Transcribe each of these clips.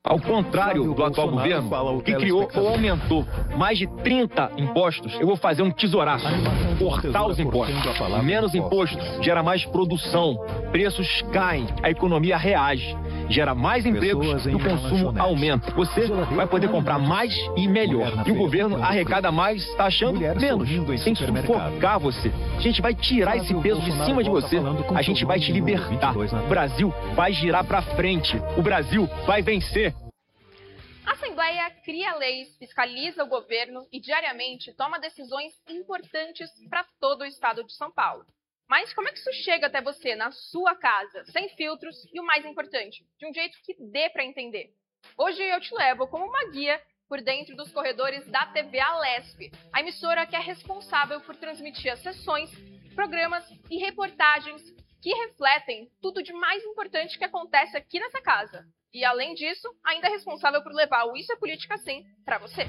Ao contrário do atual governo, que criou ou aumentou mais de 30 impostos, eu vou fazer um tesouraço, cortar os impostos. Menos imposto gera mais produção, preços caem, a economia reage, gera mais empregos e o consumo aumenta. Você vai poder comprar mais e melhor. E o governo arrecada mais, taxando menos, sem sufocar você. A gente vai tirar esse peso de cima de você, a gente vai te libertar. O Brasil vai girar pra frente, o Brasil vai vencer. A Assembleia cria leis, fiscaliza o governo e diariamente toma decisões importantes para todo o estado de São Paulo. Mas como é que isso chega até você, na sua casa, sem filtros e o mais importante, de um jeito que dê para entender? Hoje eu te levo como uma guia por dentro dos corredores da TV Alesp, a emissora que é responsável por transmitir as sessões, programas e reportagens que refletem tudo de mais importante que acontece aqui nessa casa. E, além disso, ainda é responsável por levar o Isso é Política Assim para você.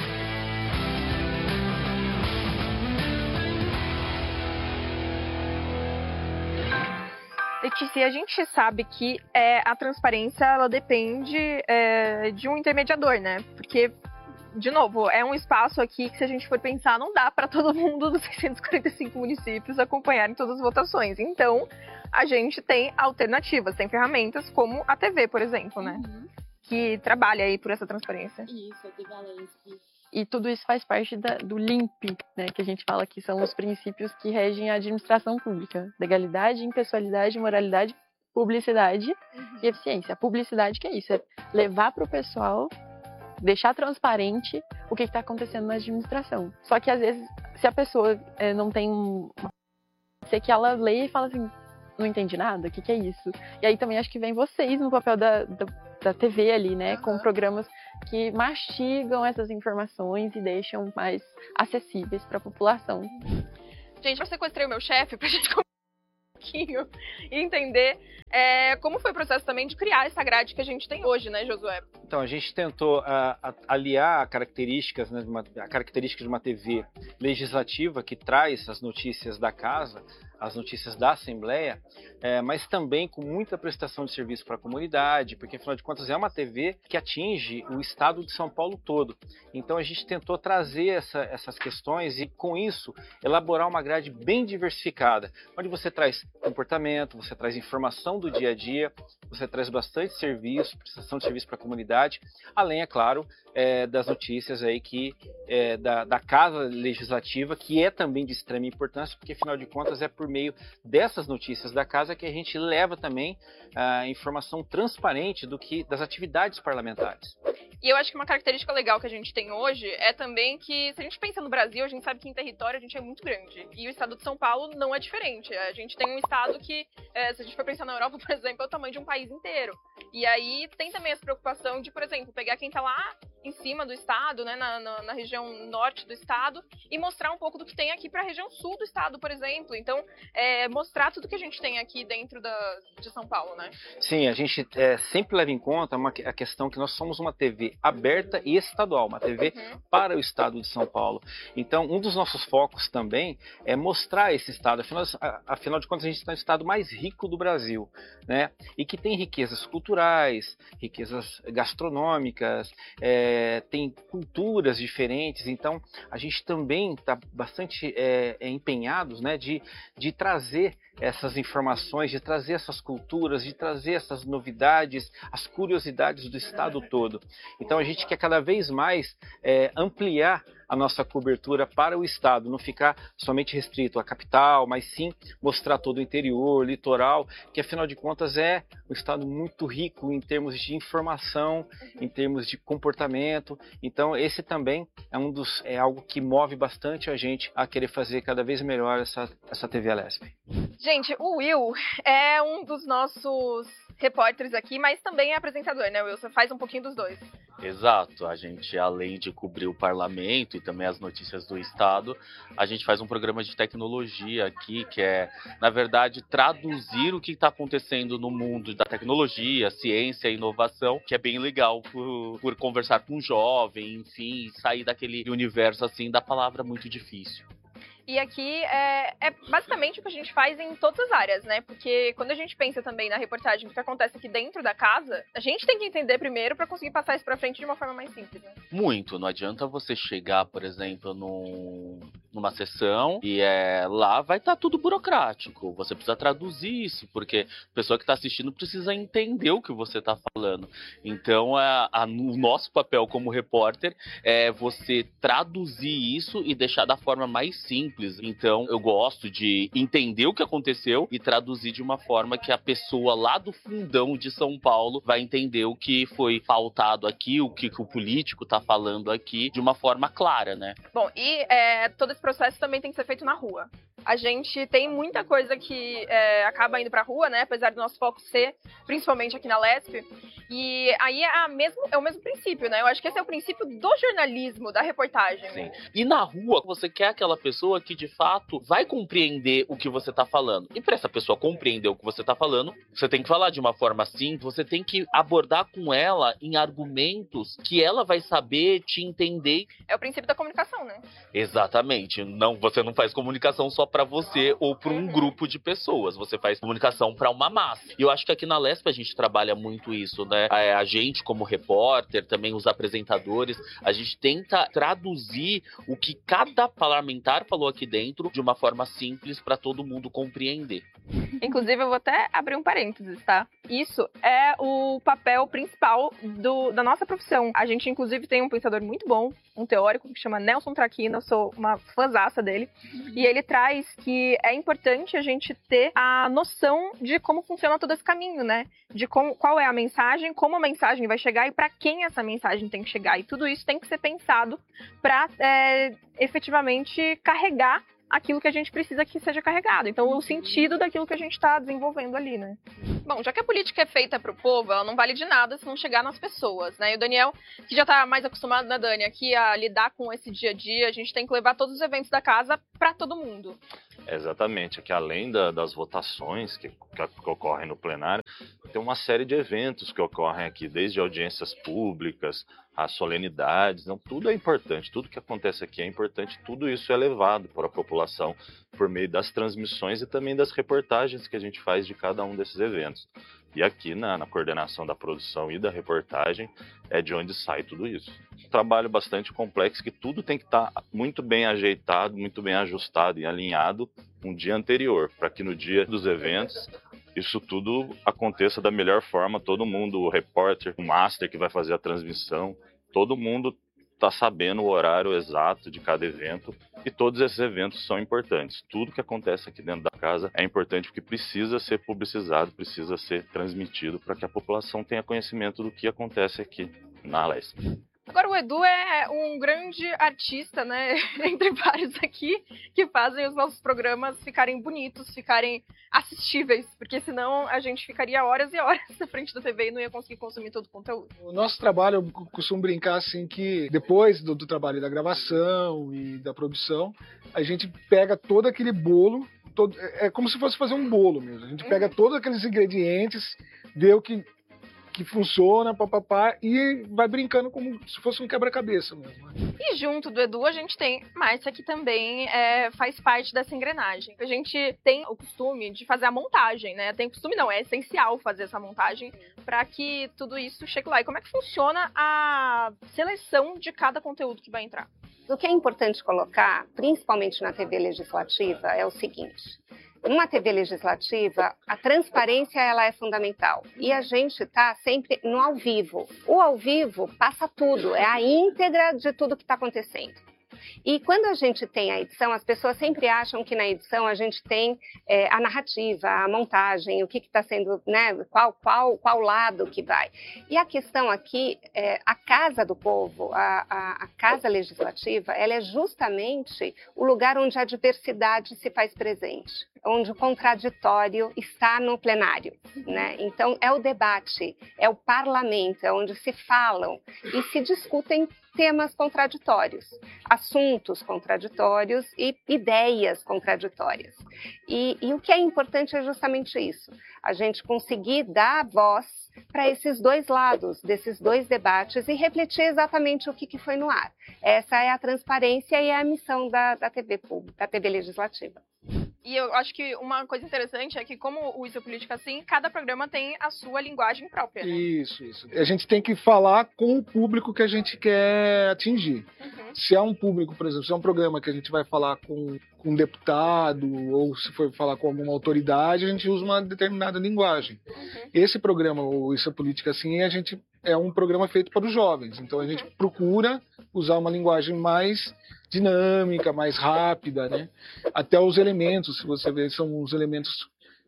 Letícia, a gente sabe que a transparência ela depende de um intermediador, né? Porque, de novo, é um espaço aqui que, se a gente for pensar, não dá para todo mundo dos 645 municípios acompanharem todas as votações. Então, a gente tem alternativas, tem ferramentas como a TV, por exemplo, né? Uhum. Que trabalha aí por essa transparência. Isso, a TV Alesp. E tudo isso faz parte do LIMP, né? Que a gente fala que são os princípios que regem a administração pública. Legalidade, impessoalidade, moralidade, publicidade e eficiência. A publicidade que é isso, é levar para o pessoal, deixar transparente o que está acontecendo na administração. Só que, às vezes, se a pessoa não tem sei que ela lê e fala assim, não entendi nada, o que é isso? E aí também acho que vem vocês no papel da TV ali, né? Com programas que mastigam essas informações e deixam mais acessíveis para a população. Gente, eu sequestrei o meu chefe pra gente conversar um pouquinho e entender como foi o processo também de criar essa grade que a gente tem hoje, né, Josué? Então, a gente tentou aliar características, né, a característica de uma TV legislativa que traz as notícias da casa, as notícias da Assembleia, mas também com muita prestação de serviço para a comunidade, porque, afinal de contas, é uma TV que atinge o estado de São Paulo todo. Então, a gente tentou trazer essas questões e, com isso, elaborar uma grade bem diversificada, onde você traz comportamento, você traz informação do dia a dia, você traz bastante serviço, prestação de serviço para a comunidade, além, é claro, das notícias aí da Casa Legislativa, que é também de extrema importância, porque, afinal de contas, é por meio dessas notícias da Casa que a gente leva também a informação transparente das atividades parlamentares. E eu acho que uma característica legal que a gente tem hoje é também que, se a gente pensa no Brasil, a gente sabe que em território a gente é muito grande. E o estado de São Paulo não é diferente. A gente tem um estado que, se a gente for pensar na Europa, por exemplo, é o tamanho de um país inteiro. E aí tem também essa preocupação de, por exemplo, pegar quem está lá em cima do estado, né, na região norte do estado, e mostrar um pouco do que tem aqui para a região sul do estado, por exemplo. Então, mostrar tudo que a gente tem aqui dentro de São Paulo, né? Sim, a gente sempre leva em conta a questão que nós somos uma TV aberta e estadual, uma TV para o estado de São Paulo. Então, um dos nossos focos também é mostrar esse estado. Afinal de contas, a gente está no estado mais rico do Brasil, né? E que tem riquezas culturais, riquezas gastronômicas, tem culturas diferentes. Então, a gente também está bastante empenhados, né, de trazer essas informações, de trazer essas culturas, de trazer essas novidades, as curiosidades do estado todo. Então a gente quer cada vez mais ampliar a nossa cobertura para o estado, não ficar somente restrito à capital, mas sim mostrar todo o interior, litoral, que afinal de contas é um estado muito rico em termos de informação, em termos de comportamento. Então esse também é algo que move bastante a gente a querer fazer cada vez melhor essa TV Alesp. Gente, o Will é um dos nossos repórteres aqui, mas também é apresentador, né, Will? Você faz um pouquinho dos dois. Exato, a gente, além de cobrir o parlamento e também as notícias do estado, a gente faz um programa de tecnologia aqui, que é, na verdade, traduzir o que está acontecendo no mundo da tecnologia, ciência e inovação, que é bem legal por conversar com um jovem, enfim, sair daquele universo assim da palavra muito difícil. E aqui é basicamente o que a gente faz em todas as áreas, né? Porque quando a gente pensa também na reportagem do que acontece aqui dentro da casa, a gente tem que entender primeiro para conseguir passar isso para frente de uma forma mais simples, né? Muito. Não adianta você chegar, por exemplo, numa sessão e lá vai estar tudo burocrático. Você precisa traduzir isso, porque a pessoa que está assistindo precisa entender o que você está falando. Então, o nosso papel como repórter é você traduzir isso e deixar da forma mais simples. Então, eu gosto de entender o que aconteceu e traduzir de uma forma que a pessoa lá do fundão de São Paulo vai entender o que foi pautado aqui, o que o político está falando aqui, de uma forma clara, né? Bom, e todo esse processo também tem que ser feito na rua. A gente tem muita coisa que acaba indo pra rua, né? Apesar do nosso foco ser, principalmente aqui na LESP. E aí é o mesmo princípio, né? Eu acho que esse é o princípio do jornalismo, da reportagem. Sim. E na rua, você quer aquela pessoa que, de fato, vai compreender o que você tá falando. E para essa pessoa compreender o que você tá falando, você tem que falar de uma forma simples, você tem que abordar com ela em argumentos que ela vai saber te entender. É o princípio da comunicação, né? Exatamente. Você não faz comunicação só para você ou para um grupo de pessoas. Você faz comunicação para uma massa. E eu acho que aqui na LESP a gente trabalha muito isso, né? A gente, como repórter, também os apresentadores, a gente tenta traduzir o que cada parlamentar falou aqui dentro de uma forma simples para todo mundo compreender. Inclusive, eu vou até abrir um parênteses, tá? Isso é o papel principal da nossa profissão. A gente, inclusive, tem um pensador muito bom, um teórico que chama Nelson Traquina, eu sou uma fãzaça dele, e ele traz que é importante a gente ter a noção de como funciona todo esse caminho, né? De qual é a mensagem, como a mensagem vai chegar e para quem essa mensagem tem que chegar. E tudo isso tem que ser pensado para efetivamente carregar aquilo que a gente precisa que seja carregado. Então, o sentido daquilo que a gente está desenvolvendo ali, né? Bom, já que a política é feita para o povo, ela não vale de nada se não chegar nas pessoas, né? E o Daniel, que já está mais acostumado, né, Dani, aqui a lidar com esse dia a dia, a gente tem que levar todos os eventos da casa para todo mundo. Exatamente, que além das votações que ocorrem no plenário, tem uma série de eventos que ocorrem aqui, desde audiências públicas, as solenidades, não, tudo é importante, tudo que acontece aqui é importante, tudo isso é levado para a população por meio das transmissões e também das reportagens que a gente faz de cada um desses eventos. E aqui na coordenação da produção e da reportagem é de onde sai tudo isso. Um trabalho bastante complexo que tudo tem que estar muito bem ajeitado, muito bem ajustado e alinhado um dia anterior, para que no dia dos eventos isso tudo aconteça da melhor forma, todo mundo, o repórter, o master que vai fazer a transmissão, todo mundo está sabendo o horário exato de cada evento e todos esses eventos são importantes. Tudo que acontece aqui dentro da casa é importante porque precisa ser publicizado, precisa ser transmitido para que a população tenha conhecimento do que acontece aqui na LESP. Agora, o Edu é um grande artista, né, entre vários aqui, que fazem os nossos programas ficarem bonitos, ficarem assistíveis, porque senão a gente ficaria horas e horas na frente da TV e não ia conseguir consumir todo o conteúdo. O nosso trabalho, eu costumo brincar assim que depois do trabalho da gravação e da produção, a gente pega todo aquele bolo, é como se fosse fazer um bolo mesmo. A gente pega todos aqueles ingredientes, vê o que funciona, papapá, e vai brincando como se fosse um quebra-cabeça mesmo. E junto do Edu, a gente tem Márcia, que também faz parte dessa engrenagem. A gente tem o costume de fazer a montagem, né? Tem costume não, é essencial fazer essa montagem para que tudo isso chegue lá. E como é que funciona a seleção de cada conteúdo que vai entrar? O que é importante colocar, principalmente na TV legislativa, é o seguinte: numa TV legislativa, a transparência ela é fundamental. E a gente está sempre no ao vivo. O ao vivo passa tudo, é a íntegra de tudo que está acontecendo. E quando a gente tem a edição, as pessoas sempre acham que na edição a gente tem a narrativa, a montagem, o que está sendo, né, qual lado que vai. E a questão aqui, a Casa do Povo, a Casa Legislativa, ela é justamente o lugar onde a diversidade se faz presente, onde o contraditório está no plenário, né? Então, é o debate, é o parlamento, é onde se falam e se discutem temas contraditórios, assuntos contraditórios e ideias contraditórias. E o que é importante é justamente isso, a gente conseguir dar voz para esses dois lados, desses dois debates e refletir exatamente o que foi no ar. Essa é a transparência e é a missão da TV pública, da TV legislativa. E eu acho que uma coisa interessante é que, como o Isso é Política Assim, cada programa tem a sua linguagem própria, né? Isso. A gente tem que falar com o público que a gente quer atingir. Se é um público, por exemplo, se é um programa que a gente vai falar com um deputado ou se for falar com alguma autoridade, a gente usa uma determinada linguagem. Esse programa, o Isso é Política Assim, é um programa feito para os jovens. Então a gente procura usar uma linguagem mais dinâmica, mais rápida, né? Até os elementos, se você ver, são os elementos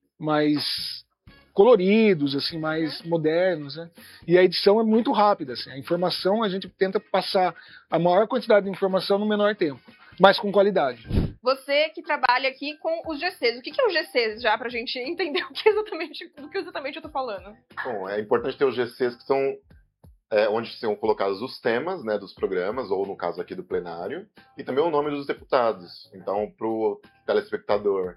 mais coloridos, assim, mais modernos, né? E a edição é muito rápida, assim. A informação, a gente tenta passar a maior quantidade de informação no menor tempo, mas com qualidade. Você que trabalha aqui com os GCs, o que é o GCs, já, pra gente entender do que exatamente eu tô falando? Bom, é importante ter os GCs que são onde são colocados os temas, né, dos programas, ou no caso aqui do plenário, e também o nome dos deputados. Então, para o telespectador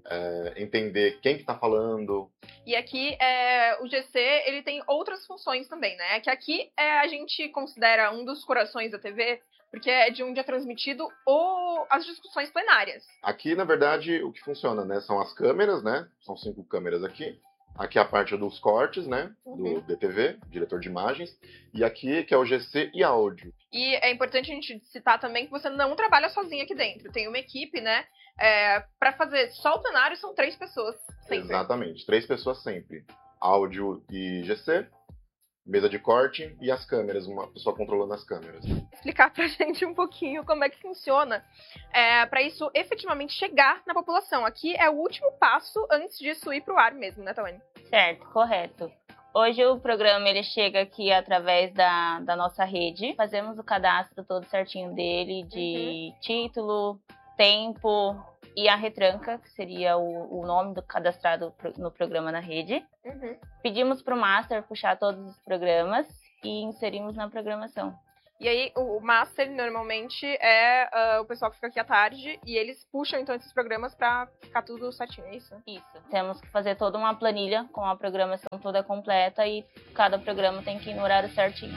entender quem que está falando. E aqui, o GC, ele tem outras funções também, né? Que aqui a gente considera um dos corações da TV, porque é de onde é transmitido as discussões plenárias. Aqui, na verdade, o que funciona, né, são as câmeras, né? São 5 câmeras aqui. Aqui é a parte dos cortes, né, do DTV, diretor de imagens, e aqui que é o GC e áudio. E é importante a gente citar também que você não trabalha sozinho aqui dentro, tem uma equipe, né, para fazer só o plenário são 3 pessoas sempre. Exatamente, 3 pessoas sempre, áudio e GC, mesa de corte e as câmeras, uma pessoa controlando as câmeras. Explicar pra gente um pouquinho como é que funciona para isso efetivamente chegar na população. Aqui é o último passo antes disso ir pro ar mesmo, né, Tawane? Certo, correto. Hoje o programa ele chega aqui através da nossa rede. Fazemos o cadastro todo certinho dele, de título, tempo e a retranca, que seria o nome do cadastrado no programa na rede. Pedimos para o Master puxar todos os programas e inserimos na programação. E aí, o Master, normalmente, é o pessoal que fica aqui à tarde e eles puxam, então, esses programas pra ficar tudo certinho, é isso? Isso. Temos que fazer toda uma planilha com a programação toda completa e cada programa tem que ir no horário certinho.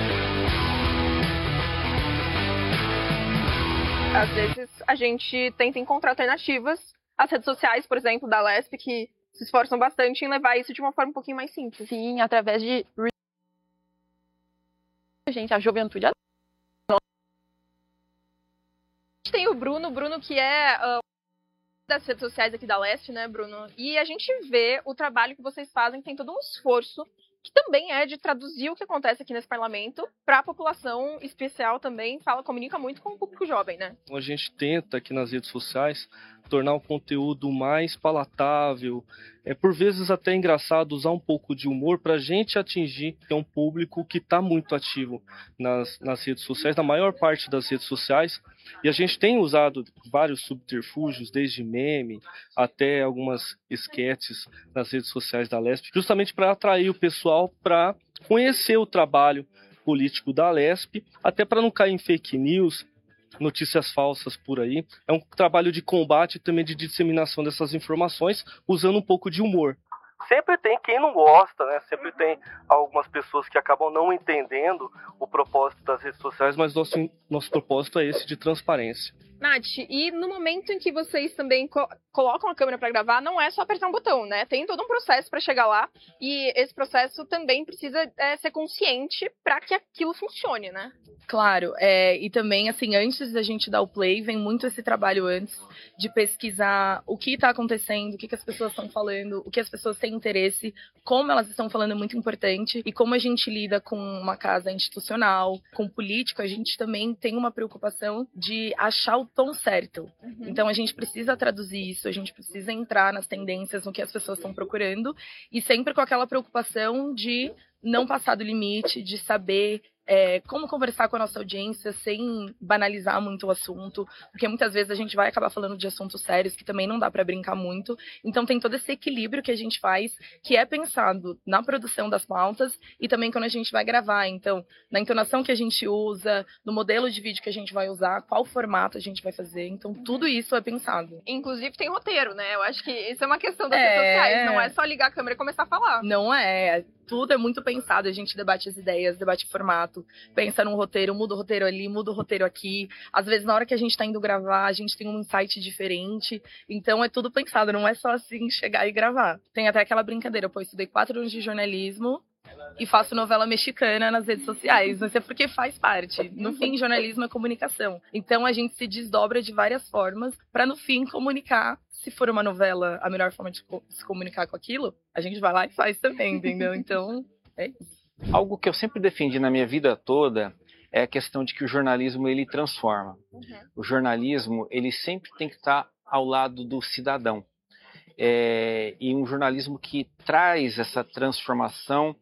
Às vezes, a gente tenta encontrar alternativas. As redes sociais, por exemplo, da LESP, que se esforçam bastante em levar isso de uma forma um pouquinho mais simples. Sim, através de... a juventude. A gente tem o Bruno que é das redes sociais aqui da Leste, né, Bruno? E a gente vê o trabalho que vocês fazem, tem todo um esforço, que também é de traduzir o que acontece aqui nesse parlamento para a população especial também, comunica muito com o público jovem, né? A gente tenta aqui nas redes sociais tornar o conteúdo mais palatável, por vezes até engraçado, usar um pouco de humor para a gente atingir um público que está muito ativo nas redes sociais, na maior parte das redes sociais, e a gente tem usado vários subterfúgios, desde meme até algumas esquetes nas redes sociais da LESP, justamente para atrair o pessoal para conhecer o trabalho político da LESP, até para não cair em fake news, notícias falsas por aí. É um trabalho de combate e também de disseminação dessas informações, usando um pouco de humor. Sempre tem quem não gosta, né? Sempre tem algumas pessoas que acabam não entendendo o propósito das redes sociais, mas nosso propósito é esse, de transparência. Nath, e no momento em que vocês também colocam a câmera para gravar, não é só apertar um botão, né? Tem todo um processo para chegar lá, e esse processo também precisa ser consciente para que aquilo funcione, né? Claro, e também, assim, antes da gente dar o play, vem muito esse trabalho antes de pesquisar o que está acontecendo, o que as pessoas estão falando, o que as pessoas têm interesse, como elas estão falando é muito importante, e como a gente lida com uma casa institucional, com político, a gente também tem uma preocupação de achar o tom certo. Então a gente precisa traduzir isso, a gente precisa entrar nas tendências, no que as pessoas estão procurando, e sempre com aquela preocupação de não passar do limite, de saber como conversar com a nossa audiência sem banalizar muito o assunto, porque muitas vezes a gente vai acabar falando de assuntos sérios que também não dá para brincar muito. Então tem todo esse equilíbrio que a gente faz, que é pensado na produção das pautas e também quando a gente vai gravar. Então, na entonação que a gente usa, no modelo de vídeo que a gente vai usar, qual formato a gente vai fazer. Então, tudo isso é pensado. Inclusive tem roteiro, né? Eu acho que isso é uma questão das redes sociais, não é só ligar a câmera e começar a falar. Não é. Tudo é muito pensado, a gente debate as ideias, debate o formato, pensa num roteiro, muda o roteiro ali, muda o roteiro aqui. Às vezes, na hora que a gente tá indo gravar, a gente tem um insight diferente. Então, é tudo pensado, não é só assim chegar e gravar. Tem até aquela brincadeira, pô, eu estudei 4 anos de jornalismo e faço novela mexicana nas redes sociais. Não sei porque faz parte. No fim, jornalismo é comunicação. Então, a gente se desdobra de várias formas para, no fim, comunicar. Se for uma novela, a melhor forma de se comunicar com aquilo, a gente vai lá e faz também, entendeu? Então, é isso. Algo que eu sempre defendi na minha vida toda é a questão de que o jornalismo, ele transforma. O jornalismo, ele sempre tem que estar ao lado do cidadão. E um jornalismo que traz essa transformação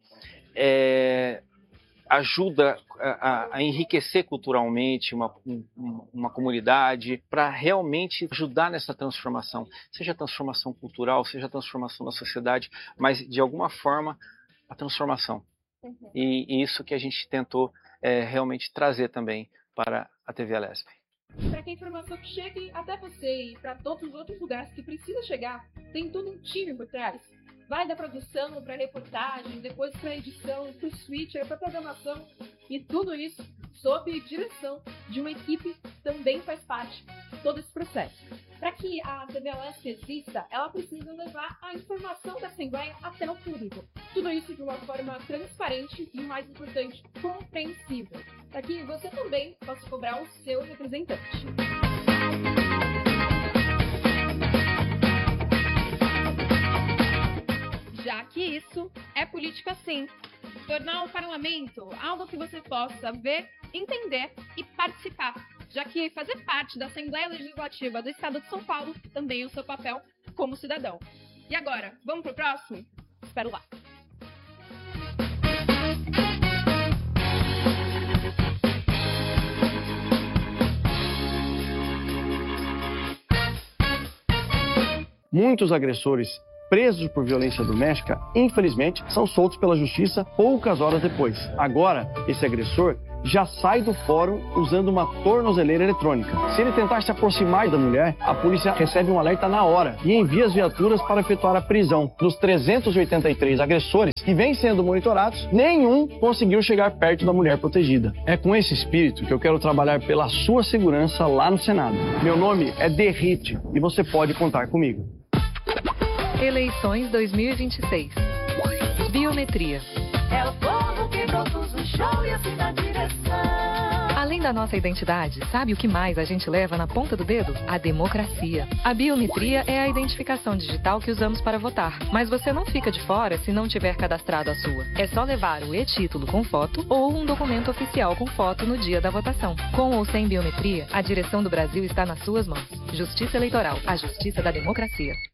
ajuda a enriquecer culturalmente uma comunidade, para realmente ajudar nessa transformação, seja a transformação cultural, seja a transformação da sociedade, mas de alguma forma a transformação. E isso que a gente tentou realmente trazer também para a TV Alesp. Para que a informação chegue até você e para todos os outros lugares que precisa chegar, tem todo um time por trás. Vai da produção para reportagem, depois para edição, para o switcher, para programação, e tudo isso sob direção de uma equipe que também faz parte de todo esse processo. Para que a TV Alesp exista, ela precisa levar a informação da Assembleia até o público. Tudo isso de uma forma transparente e, o mais importante, compreensível, para que você também possa cobrar o seu representante. Já que isso é política sim. Tornar o parlamento algo que você possa ver, entender e participar. Já que fazer parte da Assembleia Legislativa do Estado de São Paulo também é o seu papel como cidadão. E agora, vamos pro próximo? Espero lá. Muitos agressores presos por violência doméstica, infelizmente, são soltos pela justiça poucas horas depois. Agora, esse agressor já sai do fórum usando uma tornozeleira eletrônica. Se ele tentar se aproximar da mulher, a polícia recebe um alerta na hora e envia as viaturas para efetuar a prisão. Dos 383 agressores que vêm sendo monitorados, nenhum conseguiu chegar perto da mulher protegida. É com esse espírito que eu quero trabalhar pela sua segurança lá no Senado. Meu nome é Derrite e você pode contar comigo. Eleições 2026. Biometria. É o povo que produz o show e assim na direção. Além da nossa identidade, sabe o que mais a gente leva na ponta do dedo? A democracia. A biometria é a identificação digital que usamos para votar. Mas você não fica de fora se não tiver cadastrado a sua. É só levar o e-título com foto ou um documento oficial com foto no dia da votação. Com ou sem biometria, a direção do Brasil está nas suas mãos. Justiça Eleitoral, a justiça da democracia.